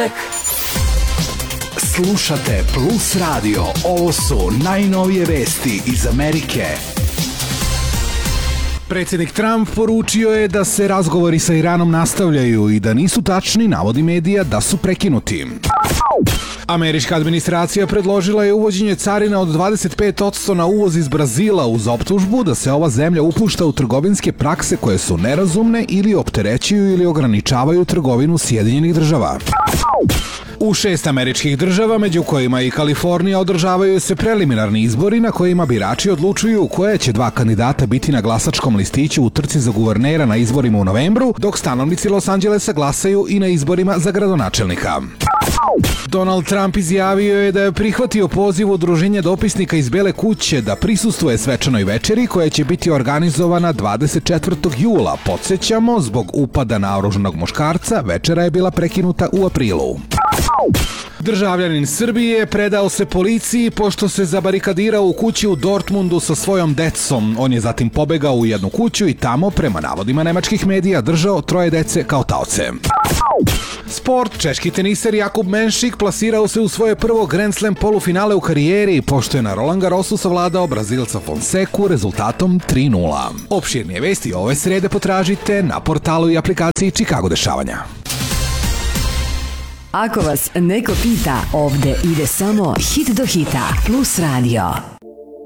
četvrtak. Slušate Plus Radio. Ovo su najnovije vesti iz Amerike. Predsjednik Trump poručio je da se razgovori sa Iranom nastavljaju i da nisu tačni navodi medija da su prekinuti. Američka administracija predložila je uvođenje carina od 25% na uvoz iz Brazila uz optužbu da se ova zemlja upušta u trgovinske prakse koje su nerazumne ili opterećuju ili ograničavaju trgovinu Sjedinjenih država. U 6 američkih država, među kojima i Kalifornija, održavaju se preliminarni izbori na kojima birači odlučuju koje će 2 kandidata biti na glasačkom listiću u trci za guvernera na izborima u novembru, dok stanovnici Los Angelesa glasaju i na izborima za gradonačelnika. Donald Trump izjavio je da je prihvatio poziv Udruženja dopisnika iz Bele kuće da prisustvuje svečanoj večeri koja će biti organizovana 24. jula. Podsjećamo, zbog upada naoružanog muškarca, večera je bila prekinuta u aprilu. Državljanin Srbije predao se policiji pošto se zabarikadirao u kući u Dortmundu sa svojom decom. On je zatim pobegao u jednu kuću i tamo, prema navodima nemačkih medija, držao 3 dece kao taoce. Sport. Češki teniser Jakub Menšik plasirao se u svoje prvo Grand Slam polufinale u karijeri pošto je na Roland Garrosu savladao Brazilca Fonseku rezultatom 3:0. Opširnije vesti ove srede potražite na portalu i aplikaciji Chicago dešavanja. Ako vas neko pita, ovde ide samo hit do hita. Plus Radio.